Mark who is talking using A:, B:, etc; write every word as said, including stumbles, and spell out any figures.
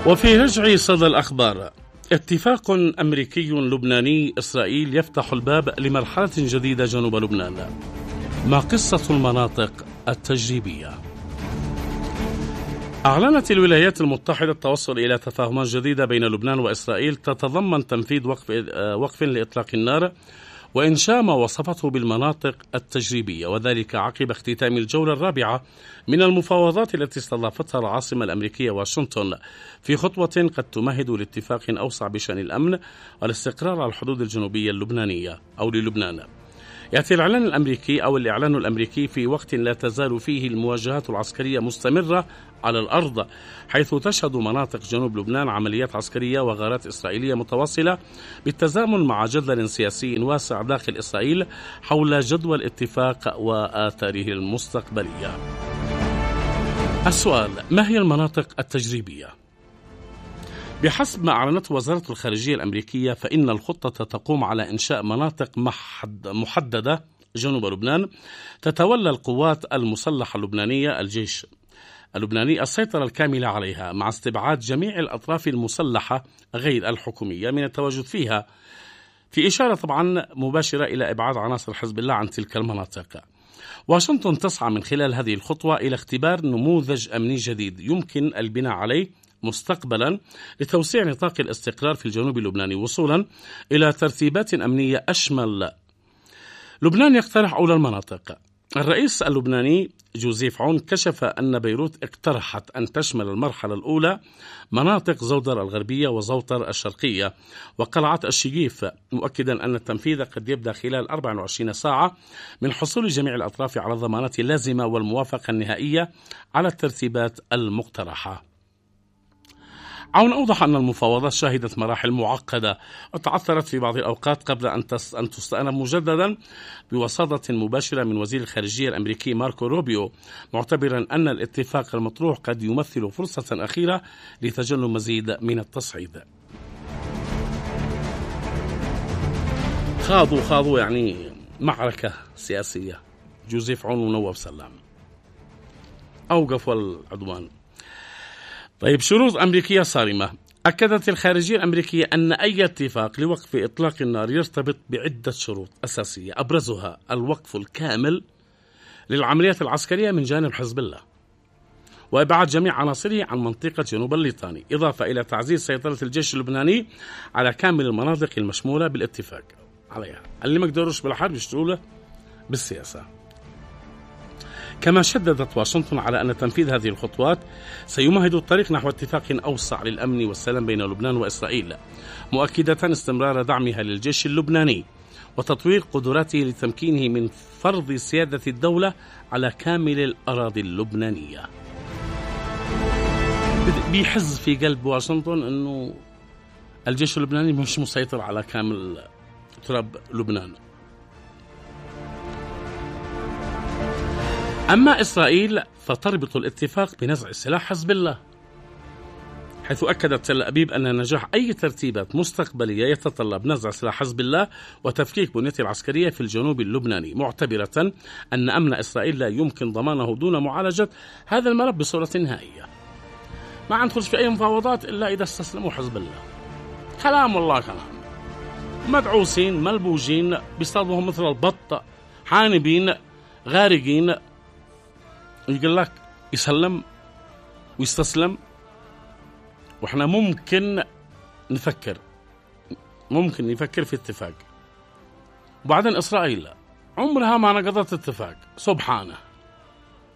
A: وفي رجع صدى الأخبار، اتفاق أمريكي لبناني إسرائيل يفتح الباب لمرحلة جديدة جنوب لبنان. ما قصة المناطق التجريبية؟ أعلنت الولايات المتحدة التوصل إلى تفاهمات جديدة بين لبنان وإسرائيل تتضمن تنفيذ وقف, وقف لإطلاق النار وإنشاء ما وصفته بالمناطق التجريبية، وذلك عقب اختتام الجولة الرابعة من المفاوضات التي استضافتها العاصمة الأمريكية واشنطن، في خطوة قد تمهد لاتفاق أوسع بشأن الأمن والاستقرار على الحدود الجنوبية اللبنانية أو للبنان. يأتي الإعلان الأمريكي أو الإعلان الأمريكي في وقت لا تزال فيه المواجهات العسكرية مستمرة على الأرض، حيث تشهد مناطق جنوب لبنان عمليات عسكرية وغارات إسرائيلية متواصلة بالتزامن مع جدل سياسي واسع داخل إسرائيل حول جدوى الاتفاق وآثاره المستقبلية. السؤال: ما هي المناطق التجريبية؟ بحسب ما أعلنته وزارة الخارجية الأمريكية، فإن الخطة تقوم على إنشاء مناطق محددة جنوب لبنان تتولى القوات المسلحة اللبنانية الجيش اللبناني السيطرة الكاملة عليها، مع استبعاد جميع الأطراف المسلحة غير الحكومية من التواجد فيها، في إشارة طبعا مباشرة إلى إبعاد عناصر حزب الله عن تلك المناطق. واشنطن تسعى من خلال هذه الخطوة إلى اختبار نموذج أمني جديد يمكن البناء عليه مستقبلا لتوسيع نطاق الاستقرار في الجنوب اللبناني وصولا إلى ترتيبات أمنية أشمل. لبنان يقترح أولى المناطق. الرئيس اللبناني جوزيف عون كشف أن بيروت اقترحت أن تشمل المرحلة الأولى مناطق زودر الغربية وزوطر الشرقية وقلعة الشقيف، مؤكدا أن التنفيذ قد يبدأ خلال أربع وعشرين ساعة من حصول جميع الأطراف على الضمانات اللازمة والموافقة النهائية على الترتيبات المقترحة. عون أوضح أن المفاوضات شهدت مراحل معقدة وتعثرت في بعض الأوقات قبل أن أن تستأنف مجددا بوساطة مباشرة من وزير الخارجية الأمريكي ماركو روبيو، معتبرا أن الاتفاق المطروح قد يمثل فرصة أخيرة لتجنب مزيد من التصعيد. خاضوا خاضوا يعني معركة سياسية جوزيف عون ونواف سلام، أوقفوا العدوان. طيب، شروط أمريكية صارمة. أكدت الخارجية الأمريكية أن أي اتفاق لوقف إطلاق النار يرتبط بعدة شروط أساسية، أبرزها الوقف الكامل للعمليات العسكرية من جانب حزب الله وإبعاد جميع عناصره عن منطقة جنوب الليطاني، إضافة إلى تعزيز سيطرة الجيش اللبناني على كامل المناطق المشمولة بالاتفاق عليها. اللي ما قدروش بالحرب يشتغلوا بالسياسة. كما شددت واشنطن على أن تنفيذ هذه الخطوات سيمهد الطريق نحو اتفاق أوسع للأمن والسلام بين لبنان وإسرائيل، مؤكدة استمرار دعمها للجيش اللبناني وتطوير قدراته لتمكينه من فرض سيادة الدولة على كامل الأراضي اللبنانية. بيحز في قلب واشنطن أنه الجيش اللبناني مش مسيطر على كامل تراب لبنان. أما إسرائيل فتربط الاتفاق بنزع سلاح حزب الله، حيث أكدت تل أبيب أن نجاح أي ترتيبات مستقبلية يتطلب نزع سلاح حزب الله وتفكيك بنيته العسكرية في الجنوب اللبناني، معتبرة أن أمن إسرائيل لا يمكن ضمانه دون معالجة هذا الملف بصورة نهائية. ما عندخل في أي مفاوضات إلا إذا استسلموا حزب الله. كلام والله كلام، مدعوسين ملبوجين بيصطادوهم مثل البط، حانبين غارقين، يقول لك يسلم ويستسلم. وإحنا ممكن نفكر ممكن نفكر في اتفاق. وبعدين إسرائيل عمرها ما نقضت اتفاق، سبحانه.